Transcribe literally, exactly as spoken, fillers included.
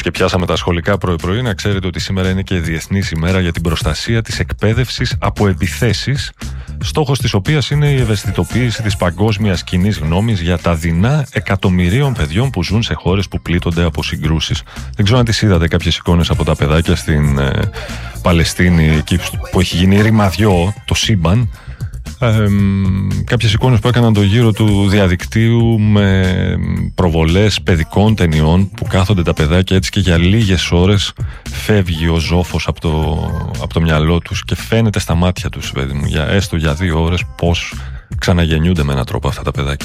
Μιας και πιάσαμε τα σχολικά πρωί-πρωί, να ξέρετε ότι σήμερα είναι και Διεθνής ημέρα για την προστασία της εκπαίδευσης από επιθέσεις, στόχος της οποίας είναι η ευαισθητοποίηση της παγκόσμιας κοινής γνώμης για τα δεινά εκατομμυρίων παιδιών που ζουν σε χώρες που πλήττονται από συγκρούσεις. Δεν ξέρω αν τις είδατε κάποιες εικόνες από τα παιδάκια στην ε, Παλαιστίνη, εκεί που έχει γίνει ρημαδιό το σύμπαν. Ε, κάποιες εικόνες που έκαναν το γύρο του διαδικτύου με προβολές παιδικών ταινιών που κάθονται τα παιδάκια έτσι και για λίγες ώρες φεύγει ο ζόφος από το, από το μυαλό τους και φαίνεται στα μάτια τους, παιδί μου, για, έστω για δύο ώρες, πως ξαναγεννιούνται με έναν τρόπο αυτά τα παιδάκια.